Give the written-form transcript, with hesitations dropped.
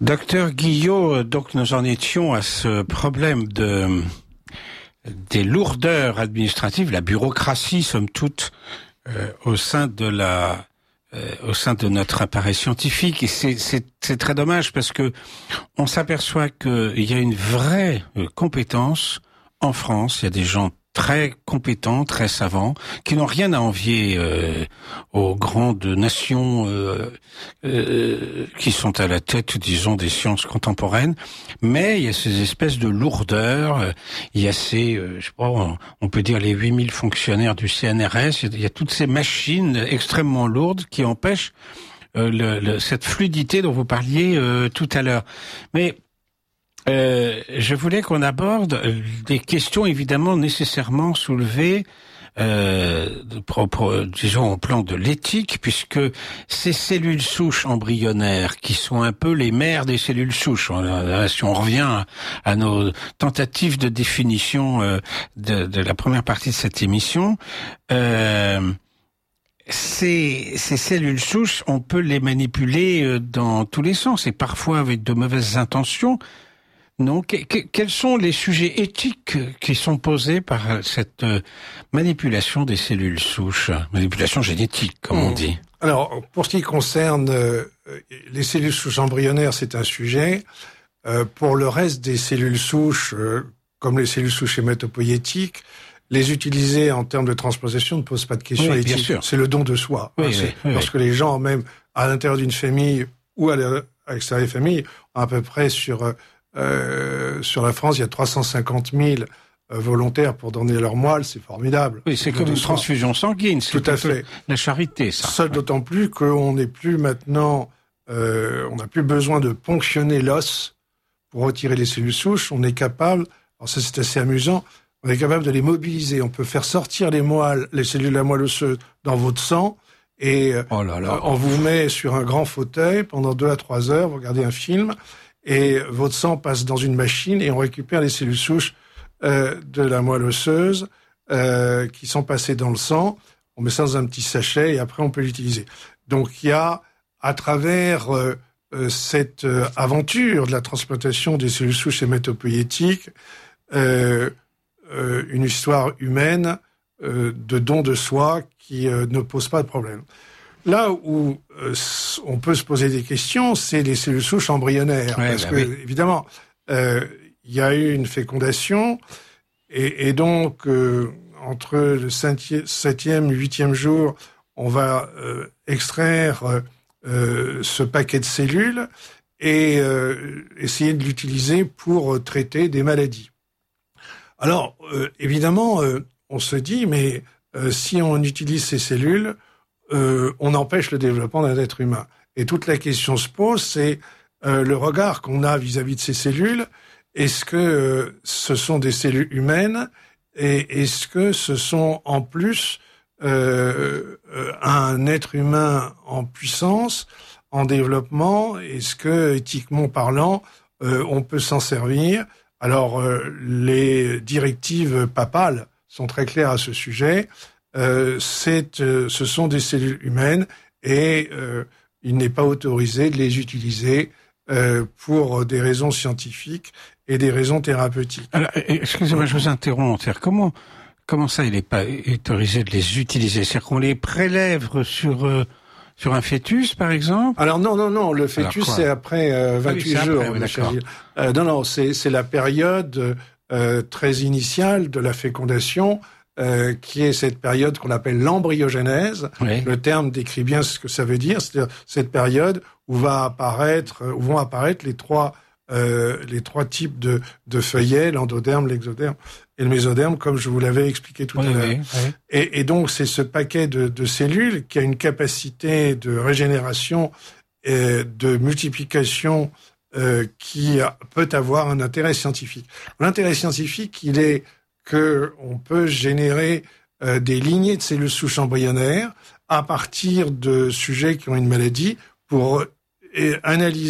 Docteur Guillot, donc nous en étions à ce problème des lourdeurs administratives, la bureaucratie, somme toute, au sein de notre appareil scientifique. Et c'est très dommage parce que on s'aperçoit qu'il y a une vraie compétence en France. Il y a des gens très compétents, très savants, qui n'ont rien à envier aux grandes nations qui sont à la tête, disons, des sciences contemporaines. Mais il y a ces espèces de lourdeurs, il y a ces, je sais pas, on peut dire les 8000 fonctionnaires du CNRS, il y a toutes ces machines extrêmement lourdes qui empêchent cette fluidité dont vous parliez tout à l'heure. Mais je voulais qu'on aborde des questions évidemment nécessairement soulevées, disons au plan de l'éthique, puisque ces cellules souches embryonnaires qui sont un peu les mères des cellules souches, si on revient à nos tentatives de définition de la première partie de cette émission, ces cellules souches, on peut les manipuler dans tous les sens et parfois avec de mauvaises intentions. Non, quels sont les sujets éthiques qui sont posés par cette manipulation des cellules souches, manipulation génétique, comme on dit? Alors, pour ce qui concerne les cellules souches embryonnaires, c'est un sujet. Pour le reste des cellules souches, comme les cellules souches hématopoïétiques, les utiliser en termes de transposition ne pose pas de question éthique. C'est le don de soi. Oui, parce que les gens, même à l'intérieur d'une famille ou à l'extérieur des familles, à peu près sur la France, il y a 350 000 volontaires pour donner leur moelle, c'est formidable. Oui, c'est comme une transfusion sanguine, c'est tout à fait la charité, ça. Seul d'autant plus qu'on n'est plus maintenant, on n'a plus besoin de ponctionner l'os pour retirer les cellules souches. On est capable, alors ça c'est assez amusant, on est capable de les mobiliser. On peut faire sortir les cellules de la moelle osseuse dans votre sang et on vous met sur un grand fauteuil pendant 2 à 3 heures, vous regardez un film. Et votre sang passe dans une machine et on récupère les cellules souches de la moelle osseuse qui sont passées dans le sang. On met ça dans un petit sachet et après on peut l'utiliser. Donc il y a, à travers cette aventure de la transplantation des cellules souches hématopoïétiques, une histoire humaine de don de soi qui ne pose pas de problème. Là où on peut se poser des questions, c'est les cellules souches embryonnaires. Parce que, évidemment, il y a eu une fécondation, et donc, entre le 7e, 8e jour, on va extraire ce paquet de cellules et essayer de l'utiliser pour traiter des maladies. Alors, évidemment, on se dit, mais si on utilise ces cellules, on empêche le développement d'un être humain. Et toute la question se pose, c'est le regard qu'on a vis-à-vis de ces cellules. Est-ce que ce sont des cellules humaines et est-ce que ce sont en plus un être humain en puissance, en développement? Est-ce que, éthiquement parlant, on peut s'en servir? Alors, les directives papales sont très claires à ce sujet. Ce sont des cellules humaines et il n'est pas autorisé de les utiliser pour des raisons scientifiques et des raisons thérapeutiques. Alors, excusez-moi, je vous interromps. Comment ça, il n'est pas autorisé de les utiliser? C'est-à-dire qu'on les prélève sur un fœtus, par exemple? Alors non, le fœtus c'est après 28 jours. Non, c'est la période très initiale de la fécondation. Qui est cette période qu'on appelle l'embryogénèse. Oui. Le terme décrit bien ce que ça veut dire, c'est-à-dire cette période où vont apparaître les trois types de feuillets, l'endoderme, l'exoderme et le mésoderme, comme je vous l'avais expliqué tout à l'heure. Oui. Et donc c'est ce paquet de cellules qui a une capacité de régénération et de multiplication qui peut avoir un intérêt scientifique. L'intérêt scientifique, il est qu'on peut générer des lignées de cellules souches embryonnaires à partir de sujets qui ont une maladie pour analyser